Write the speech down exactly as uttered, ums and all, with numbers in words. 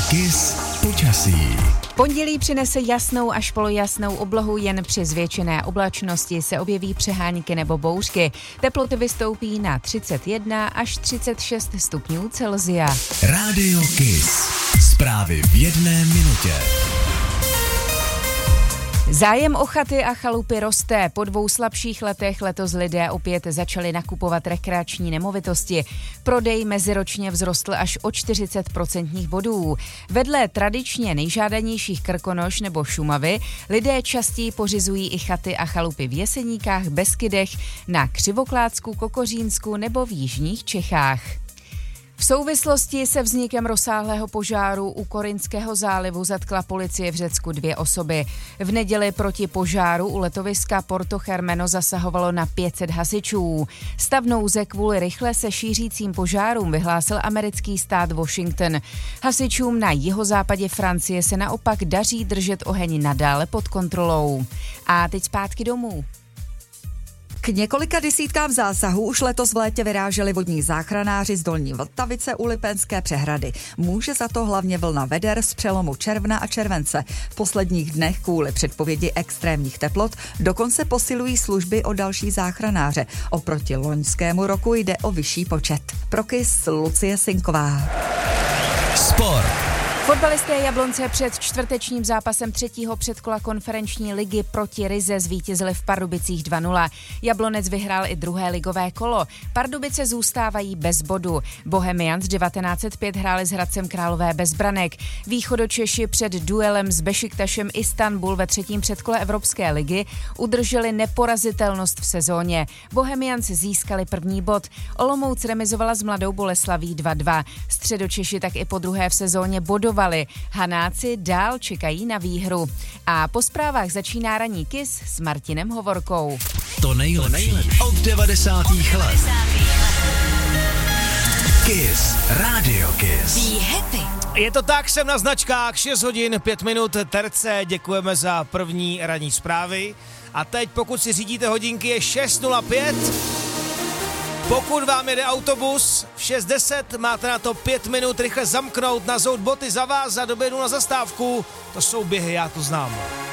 Kiss počasí. Pondělí přinese jasnou až polojasnou oblohu, jen při zvětšené oblačnosti se objeví přehánky nebo bouřky. Teploty vystoupí na třicet jedna až třicet šest stupňů Celsia. Rádio Kiss. Zprávy v jedné minutě. Zájem o chaty a chalupy roste. Po dvou slabších letech letos lidé opět začali nakupovat rekreační nemovitosti. Prodej meziročně vzrostl až o čtyřicet procentních bodů. Vedle tradičně nejžádanějších Krkonoš nebo Šumavy lidé častěji pořizují i chaty a chalupy v Jeseníkách, Beskydech, na Křivoklátsku, Kokořínsku nebo v jižních Čechách. V souvislosti se vznikem rozsáhlého požáru u Korinského zálivu zatkla policie v Řecku dvě osoby. V neděli proti požáru u letoviska Porto Hermeno zasahovalo na pět set hasičů. Stav nouze kvůli rychle se šířícím požárům vyhlásil americký stát Washington. Hasičům na jihozápadě Francie se naopak daří držet oheň nadále pod kontrolou. A teď zpátky domů. K několika desítkám zásahů už letos v létě vyráželi vodní záchranáři z Dolní Vltavice u Lipenské přehrady. Může za to hlavně vlna veder z přelomu června a července. V posledních dnech kvůli předpovědi extrémních teplot dokonce posilují služby o další záchranáře. Oproti loňskému roku jde o vyšší počet. Pro Kiss Lucie Sinková. Sport. Fotbalisté Jablonce před čtvrtečním zápasem třetího předkola konferenční ligy proti Rize zvítězili v Pardubicích dva nula. Jablonec vyhrál i druhé ligové kolo. Pardubice zůstávají bez bodu. Bohemians devatenáct set pět hráli s Hradcem Králové bez branek. Východočeši před duelem s Bešiktašem Istanbul ve třetím předkole Evropské ligy udrželi neporazitelnost v sezóně. Bohemians získali první bod. Olomouc remizovala s Mladou Boleslaví dva dva. Středočeši tak i po druhé v sezóně bodovali. Hanáci dál čekají na výhru. A po zprávách začíná ranní Kiss s Martinem Hovorkou. To nejlepší od devadesátých let. Kiss. Radio Kiss. Be happy. Je to tak, jsem na značkách, šest hodin, pět minut, terce, děkujeme za první ranní zprávy. A teď, pokud si řídíte hodinky, je šest nula pět. Pokud vám jede autobus v šest deset, máte na to pět minut rychle zamknout, nazout boty, zavázat, doběhnout na zastávku. To jsou běhy, já to znám.